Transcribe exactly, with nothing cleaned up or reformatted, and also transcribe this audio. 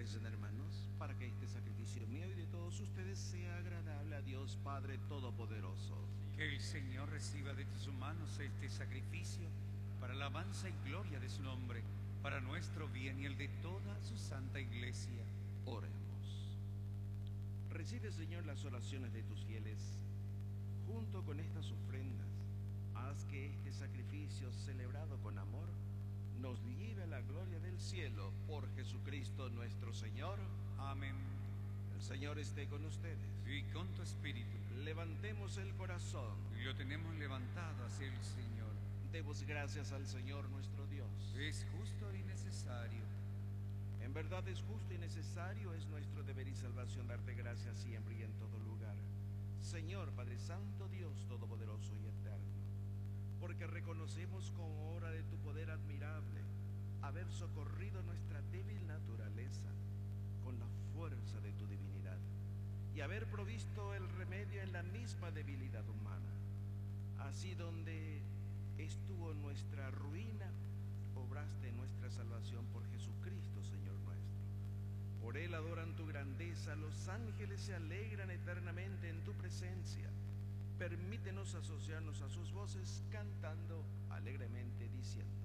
Recen, hermanos, para que este sacrificio mío y de todos ustedes sea agradable a Dios Padre Todopoderoso. Que el Señor reciba de tus manos este sacrificio para la alabanza y gloria de su nombre, para nuestro bien y el de toda su santa iglesia. Oremos. Recibe, Señor, las oraciones de tus fieles. Junto con estas ofrendas, haz que este sacrificio celebrado con amor nos lleve a la gloria del cielo por Jesucristo nuestro Señor. Amén. El Señor esté con ustedes. Y con tu espíritu. Levantemos el corazón. Y lo tenemos levantado hacia el Señor. Demos gracias al Señor nuestro Dios. Es justo y necesario. En verdad es justo y necesario, es nuestro deber y salvación darte gracias siempre y en todo lugar, Señor Padre Santo, Dios Todopoderoso y Eterno, porque reconocemos con obra de tu poder admirable haber socorrido nuestra débil naturaleza con la fuerza de tu divinidad y haber provisto el remedio en la misma debilidad humana. Así, donde estuvo nuestra ruina, obraste nuestra salvación por Jesucristo, Señor nuestro. Por Él adoran tu grandeza, los ángeles se alegran eternamente en tu presencia. Permítenos asociarnos a sus voces cantando alegremente diciendo: